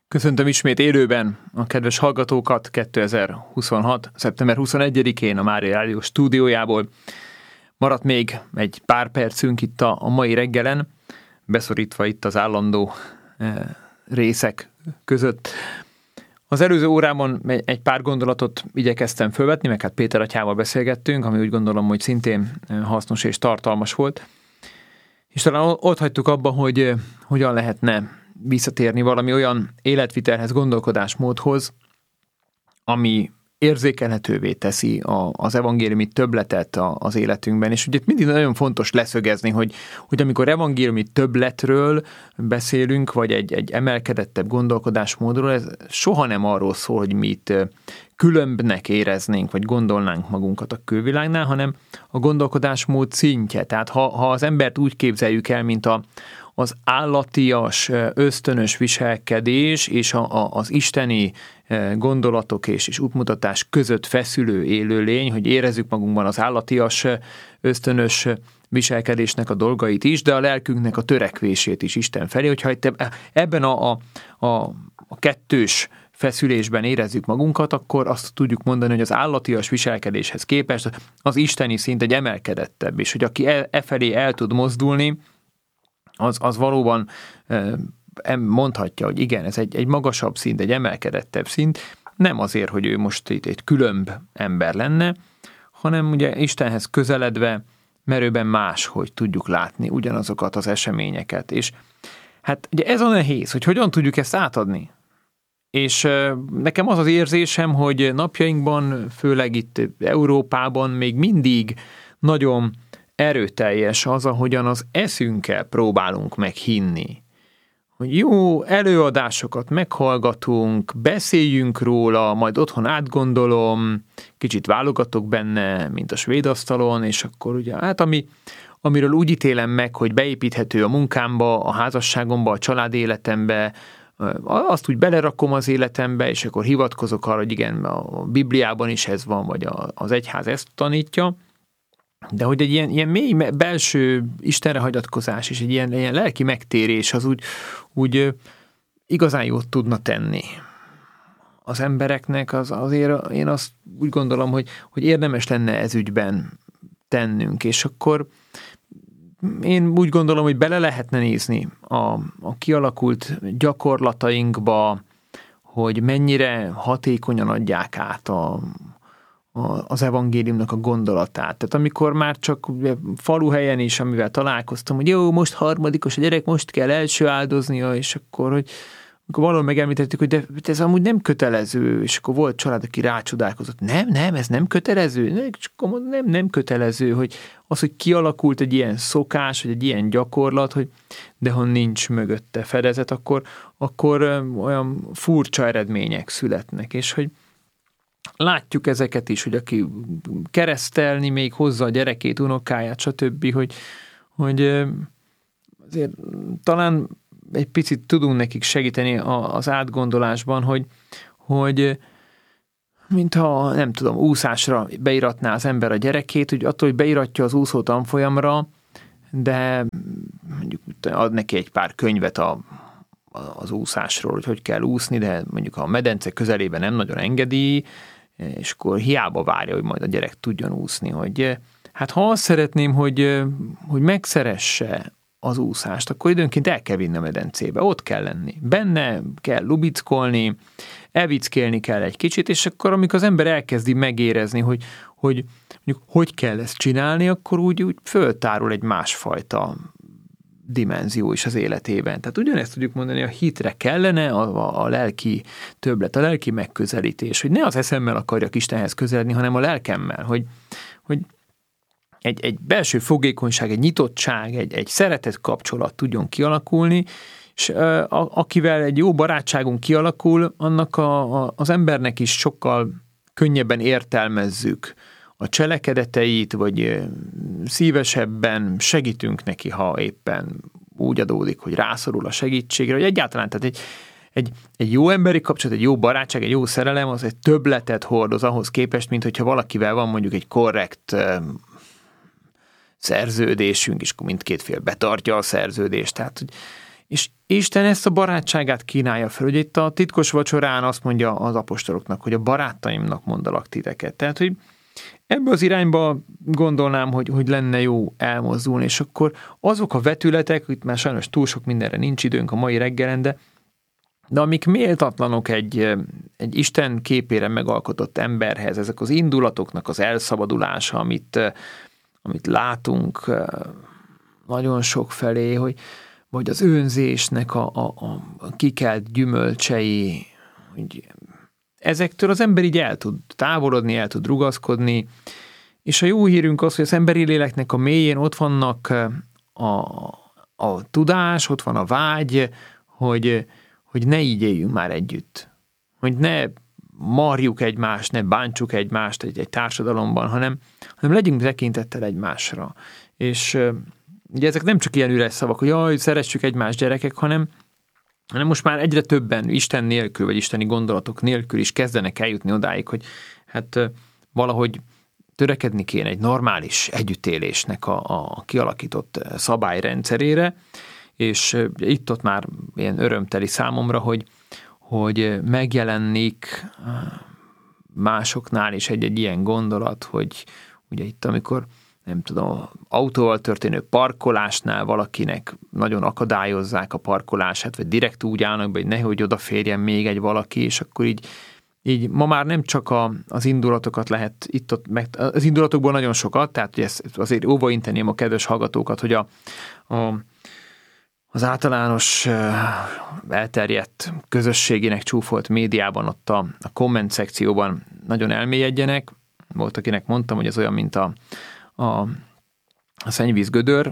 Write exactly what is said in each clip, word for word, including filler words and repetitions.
Köszöntöm ismét élőben a kedves hallgatókat kétezer-huszonhat. szeptember huszonegyedikén a Mária Rádió stúdiójából. Maradt még egy pár percünk itt a, a mai reggelen, beszorítva itt az állandó e, részek között. Az előző órában egy pár gondolatot igyekeztem fölvetni, meg hát Péter atyával beszélgettünk, ami úgy gondolom, hogy szintén hasznos és tartalmas volt. És talán ott hagytuk abba, hogy hogyan lehetne visszatérni valami olyan életvitelhez, gondolkodásmódhoz, ami érzékelhetővé teszi a, az evangéliumi többletet a, az életünkben. És ugye mindig nagyon fontos leszögezni, hogy, hogy amikor evangéliumi többletről beszélünk, vagy egy, egy emelkedettebb gondolkodásmódról, ez soha nem arról szól, hogy mi itt különbnek éreznénk, vagy gondolnánk magunkat a külvilágnál, hanem a gondolkodásmód szintje. Tehát ha, ha az embert úgy képzeljük el, mint a az állatias, ösztönös viselkedés és a, a, az isteni gondolatok és, és útmutatás között feszülő élőlény, hogy érezzük magunkban az állatias, ösztönös viselkedésnek a dolgait is, de a lelkünknek a törekvését is Isten felé, hogyha ebben a, a, a, a kettős feszülésben érezzük magunkat, akkor azt tudjuk mondani, hogy az állatias viselkedéshez képest az isteni szint egy emelkedettebb, és hogy aki e, e felé el tud mozdulni, Az, az valóban mondhatja, hogy igen, ez egy, egy magasabb szint, egy emelkedettebb szint, nem azért, hogy ő most itt egy különb ember lenne, hanem ugye Istenhez közeledve merőben máshogy tudjuk látni ugyanazokat az eseményeket. És hát ugye ez a nehéz, hogy hogyan tudjuk ezt átadni. És nekem az az érzésem, hogy napjainkban, főleg itt Európában még mindig nagyon erőteljes az, ahogyan az eszünkkel próbálunk meghinni. Hogy jó előadásokat meghallgatunk, beszéljünk róla, majd otthon átgondolom, kicsit válogatok benne, mint a svéd asztalon, és akkor ugye, hát ami, amiről úgy ítélem meg, hogy beépíthető a munkámba, a házasságomba, a család életembe, azt úgy belerakom az életembe, és akkor hivatkozok arra, hogy igen, a Bibliában is ez van, vagy az egyház ezt tanítja. De hogy egy ilyen, ilyen mély belső Istenre hagyatkozás és egy ilyen, ilyen lelki megtérés az úgy, úgy igazán jót tudna tenni az embereknek, az, azért én azt úgy gondolom, hogy, hogy érdemes lenne ez ügyben tennünk, és akkor én úgy gondolom, hogy bele lehetne nézni a, a kialakult gyakorlatainkba, hogy mennyire hatékonyan adják át a az evangéliumnak a gondolatát. Tehát amikor már csak faluhelyen is, amivel találkoztam, hogy jó, most harmadikos a gyerek, most kell első áldoznia, és akkor, hogy akkor valahol megemlítettük, hogy de ez amúgy nem kötelező, és akkor volt család, aki rácsodálkozott. Nem, nem, ez nem kötelező. Nem, nem kötelező, hogy az, hogy kialakult egy ilyen szokás, vagy egy ilyen gyakorlat, hogy de ha nincs mögötte fedezet, akkor, akkor olyan furcsa eredmények születnek, és hogy látjuk ezeket is, hogy aki keresztelni még hozza a gyerekét, unokáját, stb., hogy, hogy azért talán egy picit tudunk nekik segíteni az átgondolásban, hogy, hogy mintha, nem tudom, úszásra beiratná az ember a gyerekét, hogy attól, hogy beiratja az úszó tanfolyamra, de mondjuk ad neki egy pár könyvet a, az úszásról, hogy hogy kell úszni, de mondjuk a medence közelében nem nagyon engedi, és akkor hiába várja, hogy majd a gyerek tudjon úszni, hogy hát ha azt szeretném, hogy, hogy megszeresse az úszást, akkor időnként el kell vinni a medencébe, ott kell lenni. Benne kell lubickolni, elvickélni kell egy kicsit, és akkor amikor az ember elkezdi megérezni, hogy hogy, mondjuk, hogy kell ezt csinálni, akkor úgy, úgy föltárul egy másfajta dimenzió is az életében. Tehát ugyanezt tudjuk mondani, a hitre kellene a, a, a lelki többlet, a lelki megközelítés, hogy ne az eszemmel akarjak Istenhez közeledni, hanem a lelkemmel, hogy, hogy egy, egy belső fogékonyság, egy nyitottság, egy, egy szeretet kapcsolat tudjon kialakulni, és a, akivel egy jó barátságunk kialakul, annak a, a, az embernek is sokkal könnyebben értelmezzük a cselekedeteit, vagy szívesebben segítünk neki, ha éppen úgy adódik, hogy rászorul a segítségre, vagy egyáltalán, tehát egy, egy, egy jó emberi kapcsolat, egy jó barátság, egy jó szerelem, az egy többletet hordoz ahhoz képest, mint hogyha valakivel van mondjuk egy korrekt szerződésünk, és mindkét fél betartja a szerződést. Tehát És Isten ezt a barátságát kínálja fel. Ugye itt a titkos vacsorán azt mondja az apostoloknak, hogy a barátaimnak mondalak titeket. Tehát, hogy ebbe az irányba gondolnám, hogy, hogy lenne jó elmozdulni, és akkor azok a vetületek, itt már sajnos túl sok mindenre nincs időnk a mai reggelen, de, de amik méltatlanok egy, egy Isten képére megalkotott emberhez, ezek az indulatoknak az elszabadulása, amit, amit látunk nagyon sok felé, hogy vagy az önzésnek a, a, a kikelt gyümölcsei, hogy ezektől az ember így el tud távolodni, el tud rugaszkodni, és a jó hírünk az, hogy az emberi léleknek a mélyén ott vannak a, a tudás, ott van a vágy, hogy, hogy ne így éljünk már együtt. Hogy ne marjuk egymást, ne bántsuk egymást egy, egy társadalomban, hanem, hanem legyünk tekintettel egymásra. És ugye ezek nem csak ilyen üres szavak, hogy jaj, szeressük egymást gyerekek, hanem, hanem most már egyre többen Isten nélkül, vagy isteni gondolatok nélkül is kezdenek eljutni odáig, hogy hát valahogy törekedni kéne egy normális együttélésnek a, a kialakított szabályrendszerére, és itt-ott már ilyen örömteli számomra, hogy, hogy megjelenik másoknál is egy-egy ilyen gondolat, hogy ugye itt amikor nem tudom, autóval történő parkolásnál valakinek nagyon akadályozzák a parkolását, vagy direkt úgy állnak be, hogy nehogy odaférjen még egy valaki, és akkor így, így ma már nem csak a, az indulatokat lehet itt-ott, meg, az indulatokból nagyon sokat, tehát hogy ezt azért óvainteném a kedves hallgatókat, hogy a, a, az általános elterjedt közösségének csúfolt médiában, ott a, a komment szekcióban nagyon elmélyedjenek. Volt, akinek mondtam, hogy ez olyan, mint a A, a szennyvíz gödör,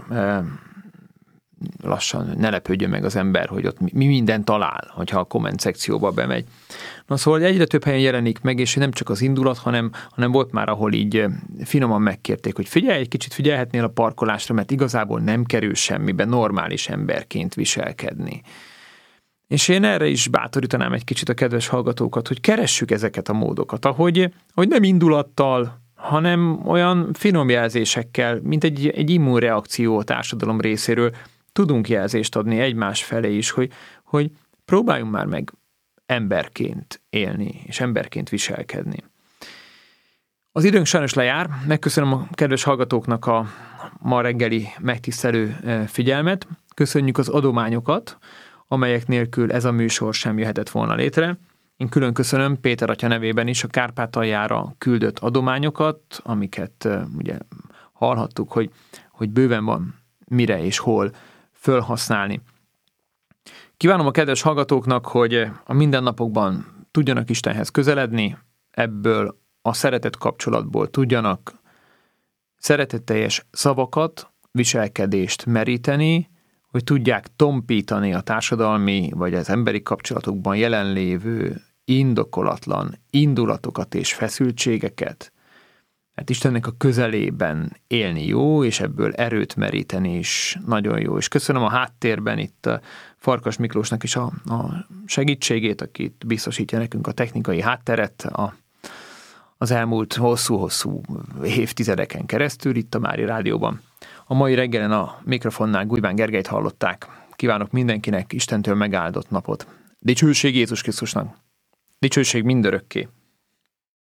lassan ne lepődjön meg az ember, hogy ott mi minden talál, hogyha a komment szekcióba bemegy. Na szóval egyre több helyen jelenik meg, és nem csak az indulat, hanem, hanem volt már, ahol így finoman megkérték, hogy figyelj, egy kicsit figyelhetnél a parkolásra, mert igazából nem kerül semmibe normális emberként viselkedni. És én erre is bátorítanám egy kicsit a kedves hallgatókat, hogy keressük ezeket a módokat, ahogy hogy nem indulattal, hanem olyan finom jelzésekkel, mint egy, egy immunreakció a társadalom részéről tudunk jelzést adni egymás felé is, hogy, hogy próbáljunk már meg emberként élni, és emberként viselkedni. Az időnk sajnos lejár, megköszönöm a kedves hallgatóknak a ma reggeli megtisztelő figyelmet, köszönjük az adományokat, amelyek nélkül ez a műsor sem jöhetett volna létre. Én külön köszönöm Péter atya nevében is a Kárpátaljára küldött adományokat, amiket uh, ugye hallhattuk, hogy, hogy bőven van mire és hol fölhasználni. Kívánom a kedves hallgatóknak, hogy a mindennapokban tudjanak Istenhez közeledni, ebből a szeretet kapcsolatból tudjanak szeretetteljes szavakat, viselkedést meríteni, hogy tudják tompítani a társadalmi vagy az emberi kapcsolatokban jelenlévő indokolatlan indulatokat és feszültségeket. Hát Istennek a közelében élni jó, és ebből erőt meríteni is nagyon jó. És köszönöm a háttérben itt a Farkas Miklósnak is a, a segítségét, akit biztosítja nekünk a technikai hátteret a, az elmúlt hosszú-hosszú évtizedeken keresztül itt a Mária Rádióban. A mai reggelen a mikrofonnál Gulyván Gergelyt hallották. Kívánok mindenkinek Istentől megáldott napot. Dicsőség Jézus Krisztusnak! Dicsőség mindörökké!